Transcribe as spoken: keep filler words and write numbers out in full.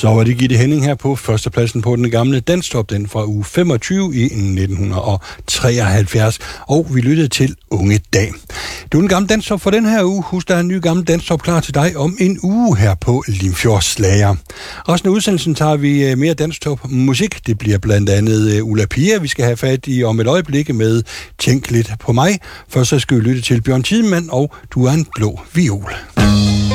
Så var det Gitte Henning her på førstepladsen på den gamle Danstop, den fra uge femogtyve i nitten treoghalvfjerds. Og vi lyttede til Unge Dag. Det var den gamle Danstop for den her uge. Husk, der er en ny gammel Danstop klar til dig om en uge her på Limfjords Slager. Resten af udsendelsen tager vi mere Danstop musik. Det bliver blandt andet Ulla Pia, vi skal have fat i om et øjeblik med Tænk lidt på mig. Først så skal vi lytte til Bjørn Tidemand og Du er en blå viol.